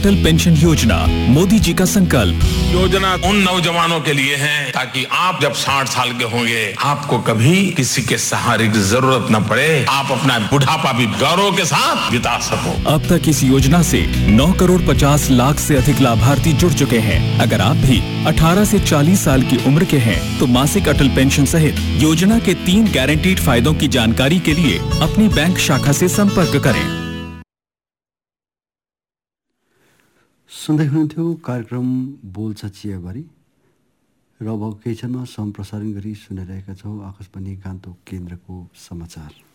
अटल pension योजना, मोदी जी का संकल्प। योजना उन नौजवानों के लिए है ताकि आप जब 60 साल के होंगे आपको कभी किसी के सहारे की जरूरत न पड़े, आप अपना बुढ़ापा भी गौरव के साथ बिता सको। अब तक इस योजना से 9 करोड़ 50 लाख से अधिक लाभार्थी जुड़ चुके हैं। अगर आप भी 18 से 40 साल की उम्र के हैं तो मासिक अटल पेंशन सहित योजना के 3 गारंटीड फायदों की जानकारी के लिए अपनी बैंक शाखा से संपर्क करें। सुन्दै हुनुहुन्थ्यो कार्यक्रम बोल्छ चियाबारी र अब केही क्षणमा सम्प्रसारण गरी सुनिरहेका छौँ आकाशवाणी गान्तोक केन्द्रको समाचार।